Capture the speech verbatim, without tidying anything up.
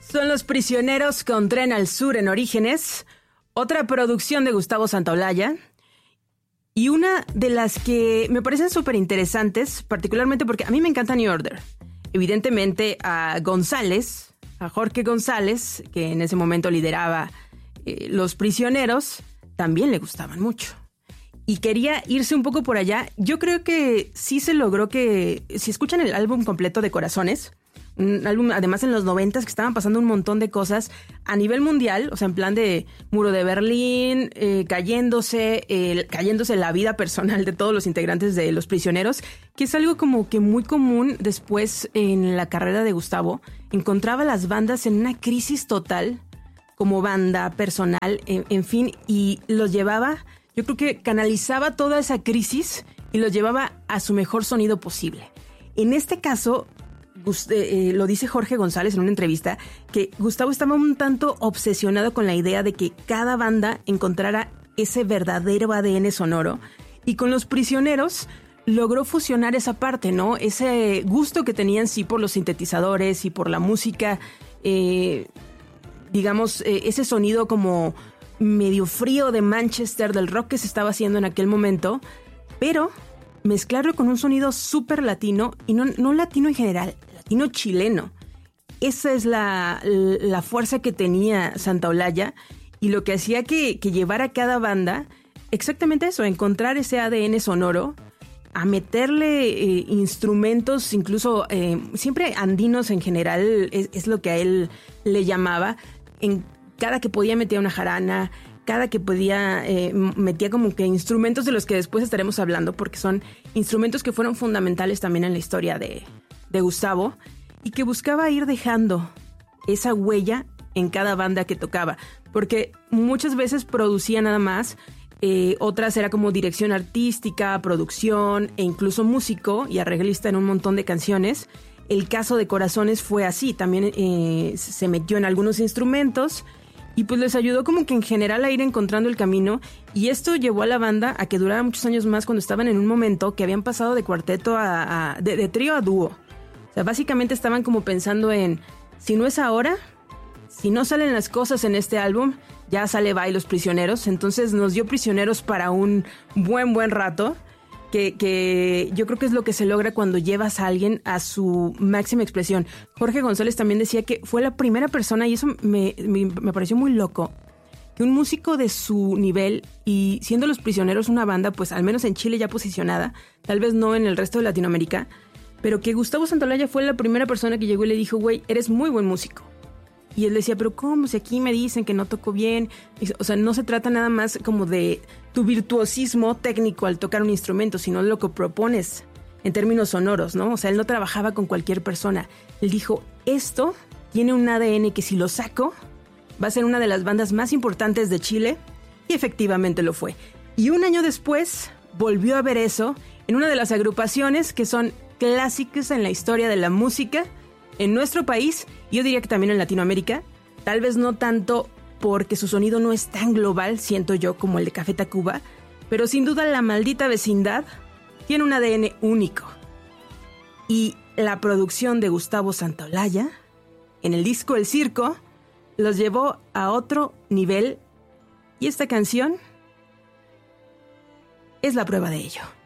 Son Los Prisioneros con Tren al Sur en Orígenes, otra producción de Gustavo Santaolalla, y una de las que me parecen súper interesantes, particularmente porque a mí me encanta New Order. Evidentemente a González, a Jorge González, que en ese momento lideraba eh, Los Prisioneros, también le gustaban mucho. Y quería irse un poco por allá. Yo creo que sí se logró que, si escuchan el álbum completo de Corazones, un álbum además en los noventas que estaban pasando un montón de cosas a nivel mundial, o sea, en plan de muro de Berlín, eh, cayéndose, eh, cayéndose la vida personal de todos los integrantes de Los Prisioneros, que es algo como que muy común después en la carrera de Gustavo. Encontraba las bandas en una crisis total, como banda, personal, en, en fin, y los llevaba, yo creo que canalizaba toda esa crisis y los llevaba a su mejor sonido posible. En este caso, Eh, lo dice Jorge González en una entrevista, que Gustavo estaba un tanto obsesionado con la idea de que cada banda encontrara ese verdadero A D N sonoro, y con Los Prisioneros logró fusionar esa parte, ¿no? Ese gusto que tenían sí por los sintetizadores y por la música, eh, digamos, eh, ese sonido como medio frío de Manchester, del rock que se estaba haciendo en aquel momento, pero mezclarlo con un sonido súper latino, y no, no latino en general, latino chileno. Esa es la, la fuerza que tenía Santaolalla, y lo que hacía que, que llevara a cada banda exactamente eso, encontrar ese A D N sonoro, a meterle eh, instrumentos, incluso eh, siempre andinos en general, es, es lo que a él le llamaba. En cada que podía metía una jarana, cada que podía eh, metía como que instrumentos de los que después estaremos hablando, porque son instrumentos que fueron fundamentales también en la historia de, de Gustavo, y que buscaba ir dejando esa huella en cada banda que tocaba, porque muchas veces producía nada más, eh, otras era como dirección artística, producción e incluso músico y arreglista en un montón de canciones. El caso de Corazones fue así, también eh, se metió en algunos instrumentos, y pues les ayudó como que en general a ir encontrando el camino, y esto llevó a la banda a que durara muchos años más, cuando estaban en un momento que habían pasado de cuarteto a, a de, de trío a dúo. O sea, básicamente estaban como pensando en, si no es ahora, si no salen las cosas en este álbum, ya sale bye Los Prisioneros. Entonces nos dio Prisioneros para un buen, buen rato, que, que yo creo que es lo que se logra cuando llevas a alguien a su máxima expresión. Jorge González también decía que fue la primera persona, y eso me, me, me pareció muy loco, que un músico de su nivel, y siendo Los Prisioneros una banda, pues al menos en Chile ya posicionada, tal vez no en el resto de Latinoamérica, pero que Gustavo Santaolalla fue la primera persona que llegó y le dijo, güey, eres muy buen músico. Y él decía, pero ¿cómo? Si aquí me dicen que no toco bien. O sea, no se trata nada más como de tu virtuosismo técnico al tocar un instrumento, sino de lo que propones en términos sonoros, ¿no? O sea, él no trabajaba con cualquier persona. Él dijo, esto tiene un A D N que si lo saco, va a ser una de las bandas más importantes de Chile. Y efectivamente lo fue. Y un año después volvió a ver eso en una de las agrupaciones que son clásicas en la historia de la música en nuestro país, yo diría que también en Latinoamérica, tal vez no tanto porque su sonido no es tan global, siento yo, como el de Café Tacuba, pero sin duda La Maldita Vecindad tiene un A D N único. Y la producción de Gustavo Santaolalla, en el disco El Circo, los llevó a otro nivel, y esta canción es la prueba de ello.